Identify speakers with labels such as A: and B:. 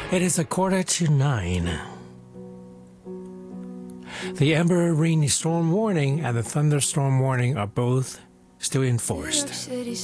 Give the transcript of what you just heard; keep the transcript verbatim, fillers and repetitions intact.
A: It is a quarter to nine. The Amber Rainy Storm Warning and the Thunderstorm Warning are both still enforced.